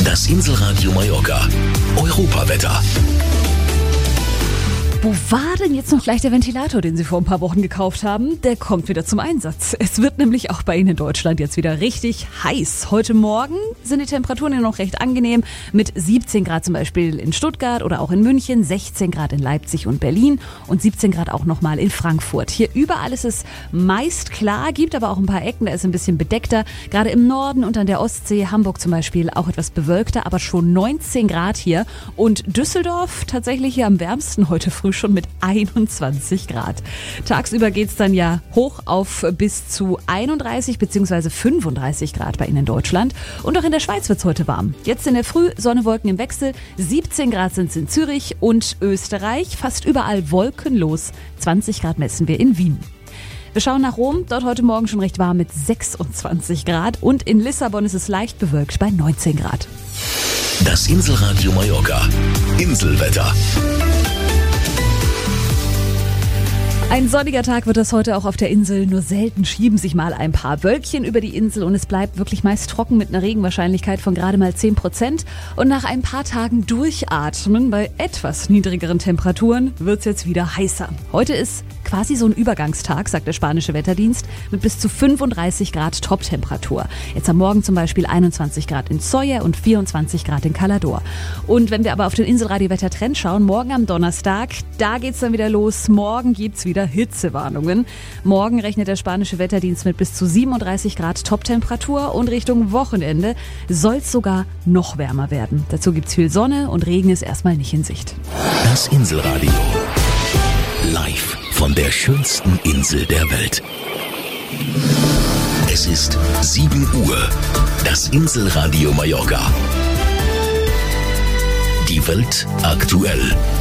Das Inselradio Mallorca. Europawetter. Wo war denn jetzt noch gleich der Ventilator, den Sie vor ein paar Wochen gekauft haben? Der kommt wieder zum Einsatz. Es wird nämlich auch bei Ihnen in Deutschland jetzt wieder richtig heiß. Heute Morgen sind die Temperaturen ja noch recht angenehm mit 17 Grad zum Beispiel in Stuttgart oder auch in München, 16 Grad in Leipzig und Berlin und 17 Grad auch nochmal in Frankfurt. Hier überall ist es meist klar, gibt aber auch ein paar Ecken, da ist ein bisschen bedeckter. Gerade im Norden und an der Ostsee, Hamburg zum Beispiel, auch etwas bewölkter, aber schon 19 Grad hier. Und Düsseldorf tatsächlich hier am wärmsten heute früh schon mit 21 Grad. Tagsüber geht's dann ja hoch auf bis zu 31 bzw. 35 Grad bei Ihnen in Deutschland. Und auch in der Schweiz wird's heute warm. Jetzt in der Früh Sonne, Wolken im Wechsel. 17 Grad sind's in Zürich und Österreich. Fast überall wolkenlos. 20 Grad messen wir in Wien. Wir schauen nach Rom. Dort heute Morgen schon recht warm mit 26 Grad. Und in Lissabon ist es leicht bewölkt bei 19 Grad. Das Inselradio Mallorca. Inselwetter. Ein sonniger Tag wird es heute auch auf der Insel. Nur selten schieben sich mal ein paar Wölkchen über die Insel und es bleibt wirklich meist trocken mit einer Regenwahrscheinlichkeit von gerade mal 10%. Und nach ein paar Tagen Durchatmen bei etwas niedrigeren Temperaturen wird es jetzt wieder heißer. Heute ist quasi so ein Übergangstag, sagt der spanische Wetterdienst, mit bis zu 35 Grad Toptemperatur. Jetzt am Morgen zum Beispiel 21 Grad in Sóller und 24 Grad in Calador. Und wenn wir aber auf den Inselradio-Wettertrend schauen, morgen am Donnerstag, da geht's dann wieder los. Morgen gibt's wieder Hitzewarnungen. Morgen rechnet der spanische Wetterdienst mit bis zu 37 Grad Toptemperatur und Richtung Wochenende soll's sogar noch wärmer werden. Dazu gibt's viel Sonne und Regen ist erstmal nicht in Sicht. Das Inselradio. Live von der schönsten Insel der Welt. Es ist 7 Uhr. Das Inselradio Mallorca. Die Welt aktuell.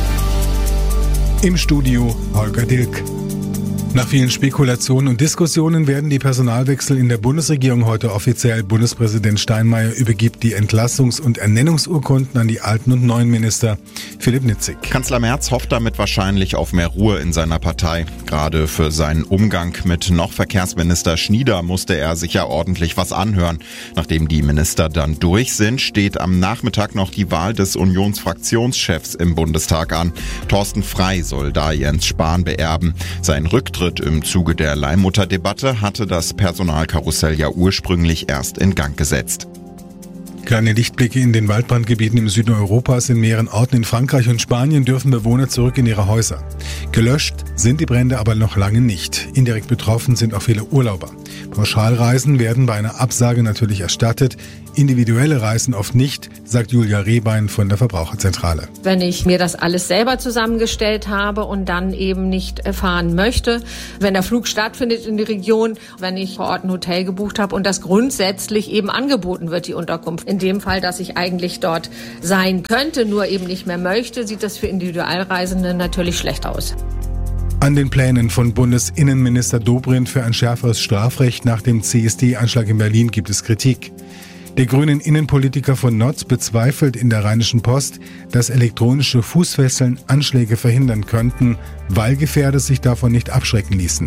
Im Studio Holger Dilk. Nach vielen Spekulationen und Diskussionen werden die Personalwechsel in der Bundesregierung heute offiziell. Bundespräsident Steinmeier übergibt die Entlassungs- und Ernennungsurkunden an die alten und neuen Minister. Philipp Nitzig. Kanzler Merz hofft damit wahrscheinlich auf mehr Ruhe in seiner Partei. Gerade für seinen Umgang mit noch Verkehrsminister Schnieder musste er sich ja ordentlich was anhören. Nachdem die Minister dann durch sind, steht am Nachmittag noch die Wahl des Unionsfraktionschefs im Bundestag an. Thorsten Frey soll da Jens Spahn beerben. Sein Rücktritt im Zuge der Leihmutterdebatte hatte das Personalkarussell ja ursprünglich erst in Gang gesetzt. Kleine Lichtblicke in den Waldbrandgebieten im Süden Europas. In mehreren Orten in Frankreich und Spanien dürfen Bewohner zurück in ihre Häuser. Gelöscht sind die Brände aber noch lange nicht. Indirekt betroffen sind auch viele Urlauber. Pauschalreisen werden bei einer Absage natürlich erstattet. Individuelle Reisen oft nicht, sagt Julia Rehbein von der Verbraucherzentrale. Wenn ich mir das alles selber zusammengestellt habe und dann eben nicht fahren möchte, wenn der Flug stattfindet in die Region, wenn ich vor Ort ein Hotel gebucht habe und das grundsätzlich eben angeboten wird, die Unterkunft. In dem Fall, dass ich eigentlich dort sein könnte, nur eben nicht mehr möchte, sieht das für Individualreisende natürlich schlecht aus. An den Plänen von Bundesinnenminister Dobrindt für ein schärferes Strafrecht nach dem CSD-Anschlag in Berlin gibt es Kritik. Der grünen Innenpolitiker von Notz bezweifelt in der Rheinischen Post, dass elektronische Fußfesseln Anschläge verhindern könnten, weil Gefährder sich davon nicht abschrecken ließen.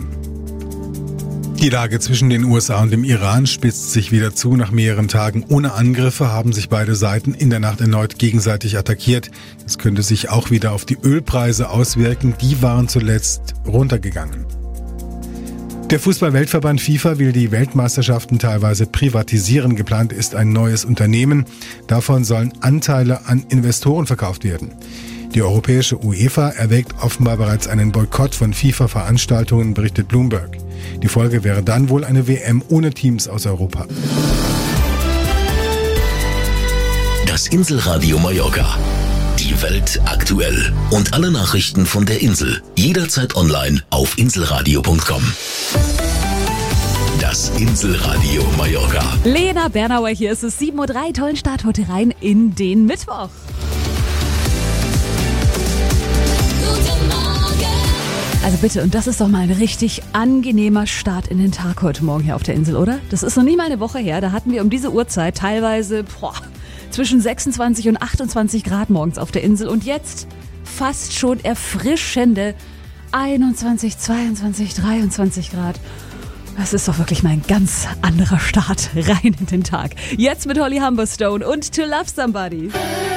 Die Lage zwischen den USA und dem Iran spitzt sich wieder zu. Nach mehreren Tagen ohne Angriffe haben sich beide Seiten in der Nacht erneut gegenseitig attackiert. Das könnte sich auch wieder auf die Ölpreise auswirken. Die waren zuletzt runtergegangen. Der Fußball-Weltverband FIFA will die Weltmeisterschaften teilweise privatisieren. Geplant ist ein neues Unternehmen. Davon sollen Anteile an Investoren verkauft werden. Die europäische UEFA erwägt offenbar bereits einen Boykott von FIFA-Veranstaltungen, berichtet Bloomberg. Die Folge wäre dann wohl eine WM ohne Teams aus Europa. Das Inselradio Mallorca. Die Welt aktuell. Und alle Nachrichten von der Insel. Jederzeit online auf inselradio.com. Das Inselradio Mallorca. Lena Bernauer, hier ist es 7:03 Uhr. Tollen Start heute rein in den Mittwoch. Also bitte, und das ist doch mal ein richtig angenehmer Start in den Tag heute Morgen hier auf der Insel, oder? Das ist noch nie mal eine Woche her. Da hatten wir um diese Uhrzeit teilweise zwischen 26 und 28 Grad morgens auf der Insel. Und jetzt fast schon erfrischende 21, 22, 23 Grad. Das ist doch wirklich mal ein ganz anderer Start rein in den Tag. Jetzt mit Holly Humberstone und To Love Somebody.